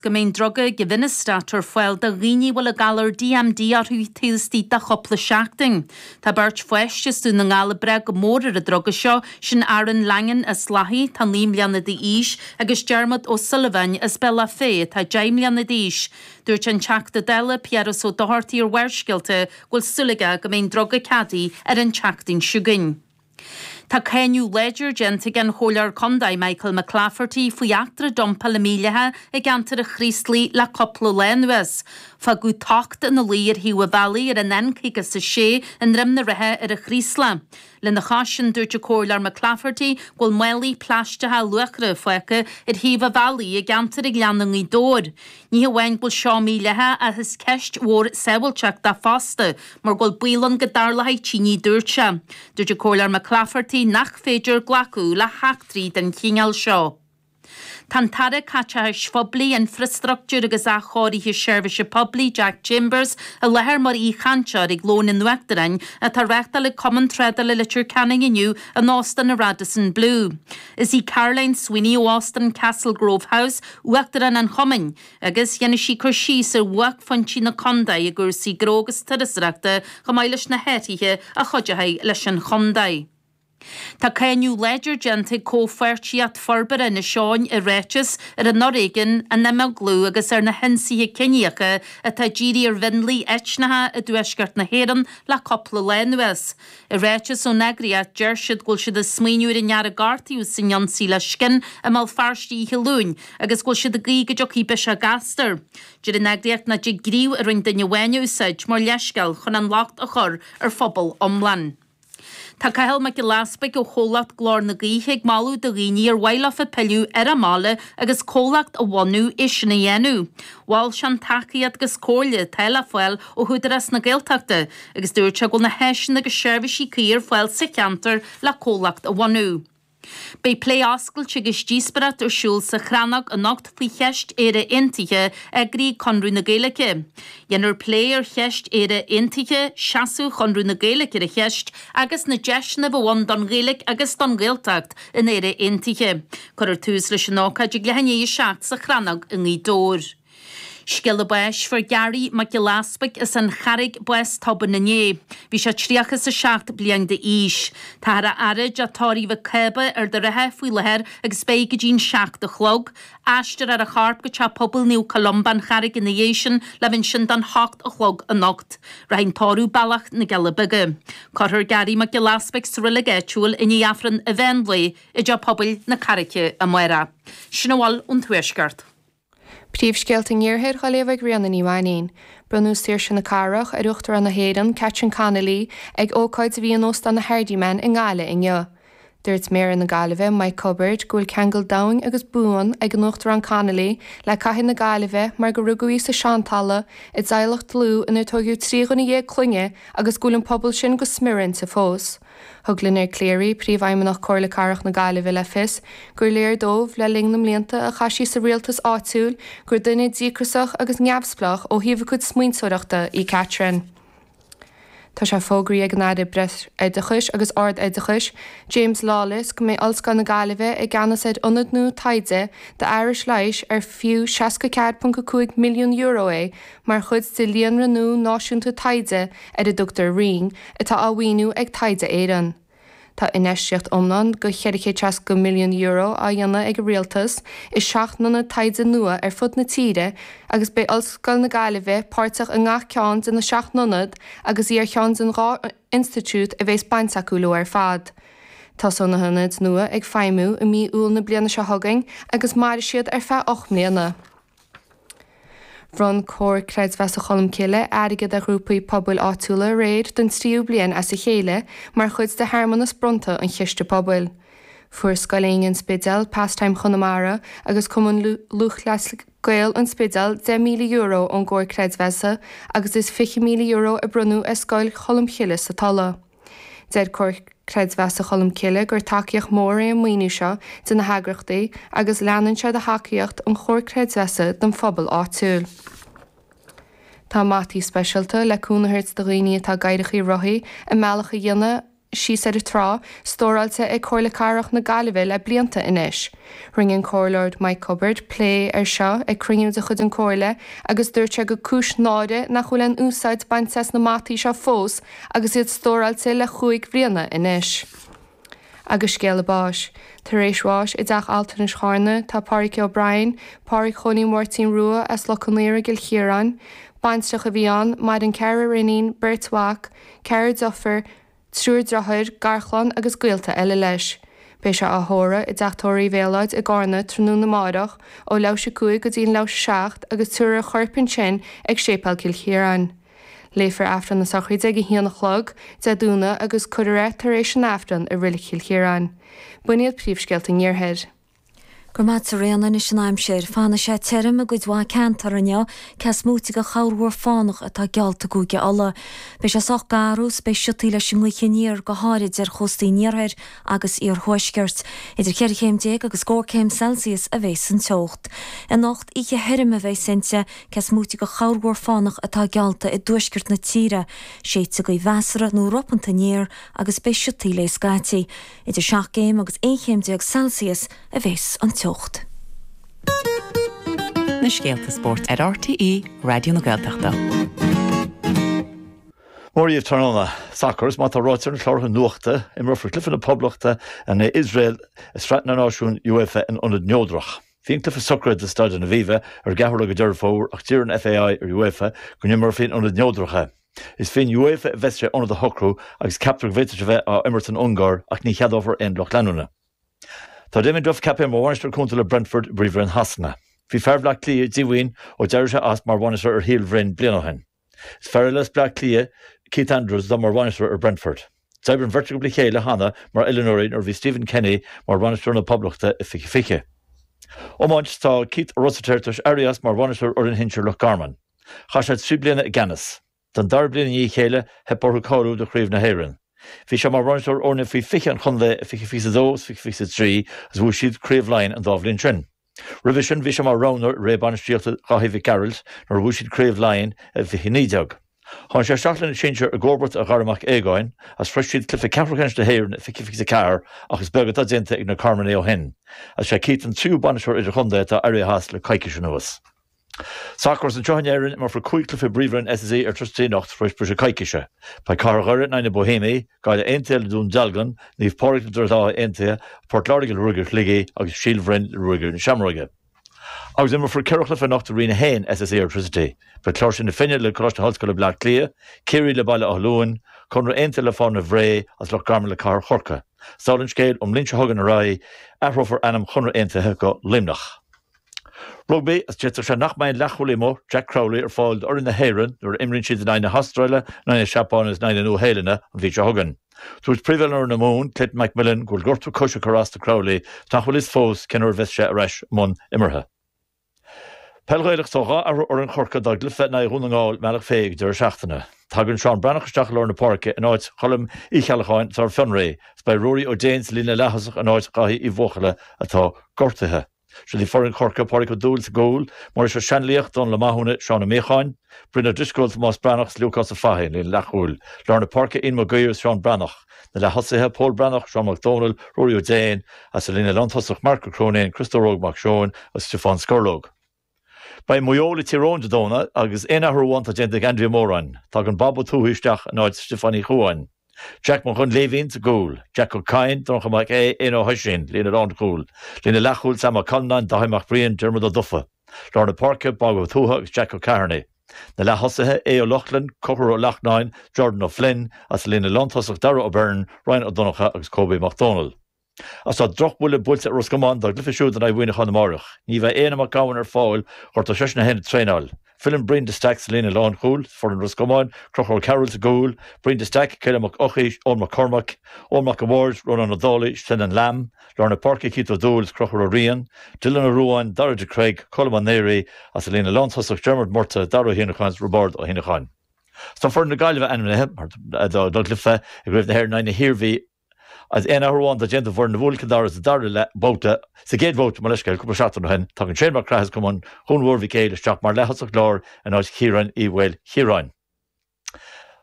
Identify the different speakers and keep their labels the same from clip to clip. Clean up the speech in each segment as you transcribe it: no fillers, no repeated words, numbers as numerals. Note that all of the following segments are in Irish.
Speaker 1: Gemein droga gewinnestator fuil de rini wil a galar DMD ar hu tílstí da chopla seachting. Tá bart fuestis dún na ngala breg mór a droga seo sin Aaron Langan a slahi tá límlianna di ís agus Dermot O'Sullivan a spella fé tá jaimlianna díis. Dúirt an teachta dela Pierras ó dohartí ar werskilte gwil suliga gemein droga cadí ar an teachting siúgin. Tá céniú ledger gente gan hólar condai Michael McLafferty fwy actra dompa le mílethe ag antar a chríslí le coppla lenwes. Fa gú tacht yn y lir hiw a valley ar an encaig sa sé yn rym na rehe ar a chrísla. Le na chasin dúirt a cólar McLafferty gwil mweli plastethe luachra fueca ar hiw a valley ag antar ag leanang I dór. Ní hawain gwil seo mílethe a his ceist wór sewalteach da fasta, mar gwil bwylon gadarla hai tíní dúirtse. Dúirt a cólar McLafferty nach féidir glacu le heachtrií den chingal seo. Tan tada catcha sfobli and infrastructure agus a chóri his service publi Jack Chambers a leher mar I chancha ag lôn in nuachtarin a tar rechta le common thread le litur canning iniu an Austin a Radisson Blue. Is I Caroline Sweeney o Austin Castle Grove House uachtarin an chomin agus yenne si cursi sa uach fanchi na condai a gur si grogus tyrysrachta chamailish na hetihe a chodjahai leis an chondai. Tá céniú ledger gente cófuirtíat forbar in na seáin I réitis ar an Norrégan a nemel glú agus ar na hensíthe cineacha a tá ddíri ar vinlí etnathe a dúisgart na héran le coppla lenwes. I réitis ó negriat deirsid gúil siad a smíniúir in near a gartíú sin jansí le scin a mal farstí hilún agus gúil siad a gríga jocí bis a gastar. Dir in negriat na dig gríw ar ring dunne weiniú said mar leisgal chun an lacht a chur ar phobal omlan. Tá cael me go laspaig ó cholacht glár na gíigh malú do riní ar wailaf a peliú ar a mála agus cólacht a bhhanú isna dhéanú. Bháil sean taciad gus cóile teile foiil ó chuidiras na gailteachta agus dúirte go na heisin agus seirbhísí cír foiil sa cheantar le cólacht a bhhanú. Bei play ascail sigus dísparat ar siúl sa chranach a nocht fao cheist éire intiche a grí conrú na Gaeilge. Dhéannar play ar cheist éire intiche seaasú conrú na Gaeilge a cheist agus na deisna bhhain don Gaeilge agus don Gaeltacht in éire intiche. Cur ar tús leis an ácha de glehanné seach sa chranach in í dór. Skille buis for Gary McGillaspik is an charig buis toban na né. Bhí sé tríachas a seacht blian de ís. Tá a arid a tóí bh cebe ar de rathe faoi leher agus spéige dín seach de chlog, Ashtar ar a charp go te pobl níú Columban charig in na dhéisian le vin sin dan hocht a chlog a nocht. Rahin torú bailach na Gelabige. Corthir Gary McGillaspik srilig éitiúil in í afran a bhenlé I jo pobl na carice a muera. Sinawal und thuisgart.
Speaker 2: Príomhscéalta níorthair chaléomh rianna ní bhainín. Brunú tíir sin na carach a ruachtar an na héan Catrin Connolly ag ócáid a bhí an óstan na Hardyman in gála inniu. Dúirt méar na Gaillimhe Mike Cupboard gúil Kangol Dowing agus buan ag an óachtar an Connolly le caitheann na Gaillimhe mar go rugaí sa seantala I dzailach lú in tugiú tríganna dhé clunge agus gúil an pobl sin go smirin sa fós. Thuglinn ar Cléirí príomhhaimimeach cóir le carach na Gaillimhe le fis, gur léir dómh le lingnam líonta a chaisí sa rialtas áitiúil gur duine dícrasach agus neamhsplach ó híomh chud smaointeoireachta I Catrin. Tá sé fógraí ag náda bres éidechais agus ard éidechais, James Lawless go mé alscan na Gaillimhe ag ganasaid ionad nó taide de Irish Leish ar fiú 64.5 milliún euro mar chud de líon ranú náisiúnta taide ar a Dr. Ring atá áhaoinú ag taide éan. Tá inéisteocht omnan go 4.2 milliún euro a dhéanana ag rialtas is 7 na taide nua ar fud na tíre agus be alscail na Gaillimhe páirteach a ngach ceann in na 7 nonad agus ar cheann in rá Institute a bheits bainteachú ar fad. Tá son na hunad nua ag feimú I mí úl na bliana se thugaing agus mar siad ar fe 8 mbliana. Bron cór creidmheas a cholam ciile airigid a grúpaí pobl áitiúla réid den tríú blian as a chéile mar chud de Hermannas bronta an chiiste pobl. Fuair scoilíonn spidal pastime Chonamara agus cumann luch leis gail an spidal 10 milliún euro an gcóir creidmheasa agus is 50 milliún euro a brunú a scoil cholam ciile sa talla. Deir cór creidmheas a cholam ciile gur takeíoch mór an muoinú seo den na hagrachtaí agus leanann se de hacaíocht an chóir creidmheasa den phobal áitiúil. Tá mátí speisialta le cúnairt do riine tá gaiidechaí rothaí a mealacha dhéanana sí sé trá stóráilte ag chóirla carach na Galibh le blianta inis. Ringin cóirlord Mike Hubbard lé ar seo ag cringú de chud an cóirle agus dúirte go cis náide nach chuil an úsáid baintes na mataí seo fós agus iad stóráilte le chuig bhríanana inis. Agus scéal báis. Tar éis ráis I d deach altan is cháne tá Páric O'Brien, Páric choní Mórtín Rua as locanéire gil chiaran, bainsteach a bhíán maid an ceir rinín Bertwach, ceir doffer, trúr drothir, garchlan agus gcuilta eile leis. Bé se áthóra I d deachtóirí bhéalaid I gána trúnú na máireach ó leis 5 go dtíon leis 7 agus túra chorpin sin ag sépal gil chiaran. Léifar aftan na sochraid ag híanana chlog, de dúna agus cudire tar éis an aftan I rilik chiil chiaran. Buinead príomhscealta níorthair.
Speaker 3: Gur mat sa réanana is an aimséir fána sé teirem a gudhá cantar anne ces múti go chaúhar fánach atá gealta gúge alla. Be sé soch garús be siútí leis sin muchéníir go háid ar chostaí níorthair agus ar thuisgeirt. Idir ceir chéim déag agus scór Celsius a bheits an teocht. In nacht ige hirim a bheith sinte ces múti go chaúhar fánach atá gealta I dúisgeirt na tíre, séite go bheasara nó roppanta níor agus be siútí leis gáti. Idir 7 céim agus 1 chéim déag Celsius a bheits an teocht.
Speaker 4: Na scéalta sport ar RTE Radio na Gaeltachta.
Speaker 5: Móríomh tarnána sacrs má tá ráitir an chlártha nuachta I mar clifan na poblachta an Israel is strat na náisiún UEFA an onad neodrach. Fín clifa soccer de stad na bhíve ar gahar go deir fór ach tír an FAI ar UEFA go nimar fin onad neodracha. Is fin UEFA vestre onad the hocrú agus captar bhéitir bheith á Emerton Ungar ach ní cheadófar an Loch Lannúna. Tá déimi dofh capé má bhainstear chunta le Brentford bríomhar an hasna. Bhí fearbhlach clia díhain ó deir se as mar bhainstear ar híal bhrein blianahain. Is fear les blach clia Keith Andrews dá mar bhainstear ar Brentford. Saibr an vertical bli chéile hana mar Illinoisin ar bhí Stephen Kenny mar bhainstear na poblachta I fiche. Ómáint tá Keith Rossitertus Arias mar bhainstear ar an hinseir Loch Garman. Chaisiid 3 bliana I Gannis. Dan dar bliana í chéile he portha cáú de chríomh na Héireann. Bhí sé mar bhainstear orna fhí fiche an chunle fiche 2, fiche 3 as bhú siad críomhlein an dábhlíonn trin. Revision bhí sé mar ránar ré banistíochta Chaithí Carroll nar bhú siad críomhlein a fiche 9. Chán sé seachlann sinseir a gcóbairt a gharmach éagáin as freisiad clifa ceafrachans de Héireann fiche 4 agus begad a dénta ag na Carmané ó hen. As sé cíit an 2 banistíoir idir chunda tá airithas le caiiciise nuas. Sacrs an Johann mar for cuiiclifa bríomhar an SSE ar trustí nacht frois bris a caiiciise. Pa carghara na Bohémé gaile eintéal dún dalgan níomh páric na dúirtá einté Portláirigil ruigeir ligé agus sílbhrein ruigeir na Seamróige. Agus imar for ceirchlifa nacht a rina hain SSE ar trustí. Pa chlár sin na finne le Coláiste Hallscoile Black Clia, Céirí le baile a Lúin, chunra eintéal le fána bhré as Loch Garman le car chorca. Sálann scéil linse hagan a rai, athrófar anam chunra eintathe go limnach. Rugby as jetar se nach main lechúlimo Jack Crowley ar fáil ar in na Héireann nuair imrinn siad na Hastráile na Seapánas na nó héileanna an bhí se hagan. Tuair príomhil ar na mún Clint Macmillan gúil gortú cosise chorasta Crowley tachfuil is fós cinar bheith sé areis mún imirthe. Pelgaileach tóga ar an chorca dag glyfa na húnagáil meach féig deir seachtainna. Tagann Seán Brannachaisteach lár na parke an áid cholam íchealachain tar fionré, bei Rory O'Danes lína lechasach an áid gaithí I bhóchaile atá gortathe. Se dí forin chorca páric go dúil sa gúil, mar is seanlíocht don le maithúna Seán Méchain, brina discúil más Brannachs Lucas a fahin lín lechúil, lár na parke in mo gaiir Seán Brannach, na le hasathe Paul Brannach, Sean McDonald, Rory O'Dane, as a lína landthosach Marco Cronin, Christo Róg Mac Sean, as Stefan Scorlog. Bei Moyoli Tyrone de Dona, agus éanathúhaint a gentig Andrea Moran, tá an Bob O'Túhisteach an áid Stefani Chuain. Jack mo chun léhín sa gúil, Jack O'Cain droncha mac éon hoisin lína rán gúil, lína lechúil sama Connan dahaimach brion Dermot O'Duffa, lár na parke Bob O'Túha agus Jack O'Carney. Na lechasathe ó Lochlan, Cochar ó Lachnain, Jordan O'Flynn, as lína landthosach Dara O'Byrne, Ryan O'Donocha agus Kobe MacDonald. As tá drochbúile builte ar Roscommon dag glyfisiúd an bhuiine chun marach. Ní bheith éana gáin ar fáil chuir tá seisna hen tréáil. Film Brin de Stack lína lán chúil for an Roscommon, Crochar Carroll sa gúil, Brin de Stack Ceilach Ochis, Ón McCormack, Ón Awards, Ronan O'Dolly, Shannon Lamb, Lorna Parke Keith O'Douls, Crochar O'Rian, Dylan O'Ruan, Dara de Craig, Coleman Neri, as lína landthosach Dermot Murta, Dara Hinachans, Robert O'Hinachan. Tá for na gaiileh anamnathe, dag glyfa I gréibh na hair na hirhí as éanathúháin a genta bhór na bhúlcadar is dar le bóta sa géad bóta mar leisceil cúpla seachtain hen tá an tréimar crachas cum an chunmhór bhí céile isteach mar lechasach lár an áid chiaran I bhfuil chiaráin.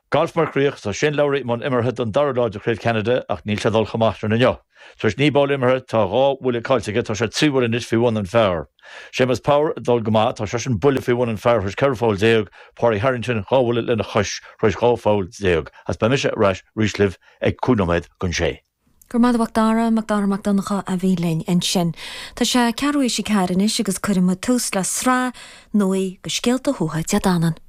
Speaker 5: Golf mar críoch tá sin leirí man immerthe an darláid a chréibh Canada ach níl se dul chamátar na neo. Turs ní ball immerthe tá rá bhfuil cáilte tá sé túhar in is fiúin an fearr. Sémas Power dul gomá tá se sin bulle fiúin an fearr chus ceirfáil déag Páirí Harrington ráhfuil lena chus rois ráfáil déag as ba mise rais rísliv ag cúnaméid gon sé.
Speaker 3: Gur madhach dara McDonnacha a bhí lein in sin. Tá sé cearúéis sé cearan is agus chuirime tús le srá nóí go scéalta thucha deadanan.